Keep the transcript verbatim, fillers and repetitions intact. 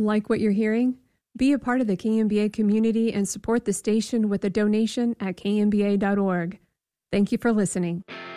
Like what you're hearing? Be a part of the K M B A community and support the station with a donation at k m b a dot org. Thank you for listening.